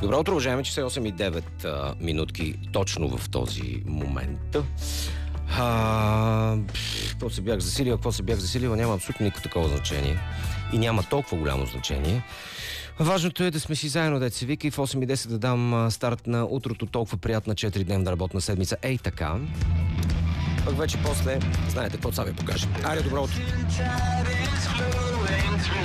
Добро утро, уважаеми, че са 8 и 9 минутки точно в този момент. Какво се бях засилил, няма абсолютно никакво такова значение. И няма толкова голямо значение. Важното е да сме си заедно, дет се вика, и в 8 и 10 да дам старт на утрото, толкова приятна 4-дневна работна седмица. Ей така. Пък вече после, знаете какво, сега ви покажа. Айде, добро утро.